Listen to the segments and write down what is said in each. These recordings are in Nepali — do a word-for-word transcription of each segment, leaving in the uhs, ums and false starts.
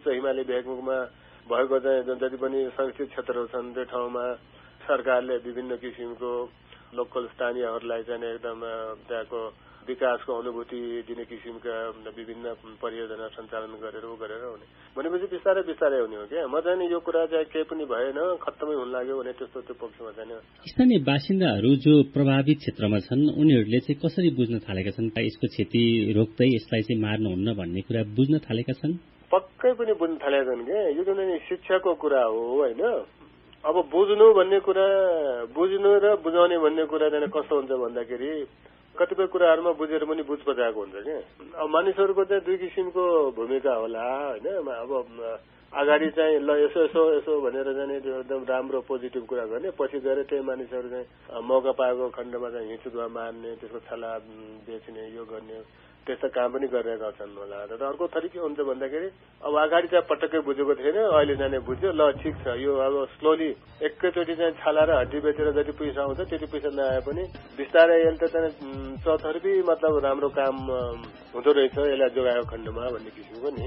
हिमाली भेगमुखमा भएको चाहिँ जति पनि संरक्षित क्षेत्रहरू छन् त्यो ठाउँमा सरकारले विभिन्न किसिमको लोकल स्थानीयहरूलाई चाहिँ एकदम त्यहाँको विकासको अनुभूति दिने किसिमका विभिन्न परियोजना सञ्चालन गरेर उ गरेर हुने भनेपछि बिस्तारै बिस्तारै हुने हो क्या। म चाहिँ यो कुरा चाहिँ केही पनि भएन खत्तमै हुन लाग्यो भने त्यस्तो त्यो पक्षमा छैन। स्थानीय बासिन्दाहरू जो प्रभावित क्षेत्रमा छन् उनीहरूले चाहिँ कसरी बुझ्न थालेका छन् यसको क्षति रोक्दै यसलाई चाहिँ मार्नुहुन्न भन्ने कुरा बुझ्न थालेका छन्? पक्कै पनि बुझ्न थालेका छन् क्या। यो किनभने शिक्षाको कुरा हो होइन। अब बुझ्नु भन्ने कुरा बुझ्नु र बुझाउने भन्ने कुरा चाहिँ कस्तो हुन्छ भन्दाखेरि कतिपय कुराहरूमा बुझेर पनि बुझ पचाएको हुन्छ क्या। अब मानिसहरूको चाहिँ दुई किसिमको भूमिका होला होइन। अब अगाडि चाहिँ ल यसो यसो यसो भनेर चाहिँ एकदम राम्रो पोजिटिभ कुरा गर्ने, पछि गएर त्यही मानिसहरू चाहिँ मौका पाएको खण्डमा चाहिँ हिँचुवा मार्ने, त्यसको छला बेच्ने, यो गर्ने त्यस्ता काम पनि गरिरहेका छन् होला। तर अर्को थरी के हुन्छ भन्दाखेरि अब अगाडि चाहिँ पटक्कै बुझेको थिएन, अहिले जाने बुझ्यो, ल ठिक छ यो अब स्लोली एकैचोटि चाहिँ छाला र हड्डी बेचेर जति पैसा आउँछ त्यति पैसा नआए पनि बिस्तारै यसले त चाहिँ चौतर्फी मतलब राम्रो काम हुँदो रहेछ यसलाई जोगाएको खण्डमा भन्ने किसिमको नि।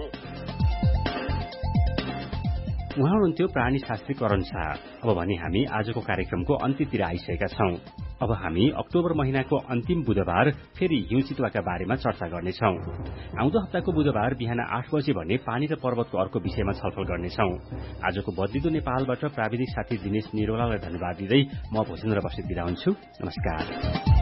उहाँ हुनुहुन्थ्यो प्राणीशास्त्री करण शाह। अब भने हामी आजको कार्यक्रमको अन्त्यतिर आइसकेका छौं। अब हामी अक्टोबर महिनाको अन्तिम बुधबार फेरि हिउँ चितुवाका बारेमा चर्चा गर्नेछौं। आउँदो हप्ताको बुधबार बिहान आठ बजे भने पानी र पर्वतको अर्को विषयमा छलफल गर्नेछौं। आजको बदलिदो नेपालबाट प्राविधिक साथी दिनेश निरोलालाई धन्यवाद दिँदै म भूषेन्द्र बस्नेत बिदा हुन्छु। नमस्कार।